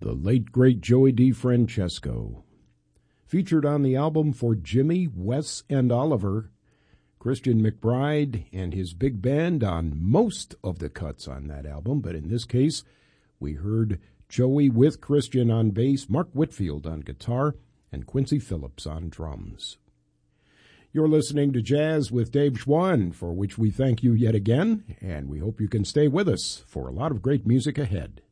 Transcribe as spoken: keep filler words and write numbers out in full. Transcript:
the late, great Joey DeFrancesco. Featured on the album for Jimmy, Wes, and Oliver, Christian McBride and his big band on most of the cuts on that album, but in this case, we heard Joey with Christian on bass, Mark Whitfield on guitar, and Quincy Phillips on drums. You're listening to Jazz with Dave Schwann, for which we thank you yet again, and we hope you can stay with us for a lot of great music ahead.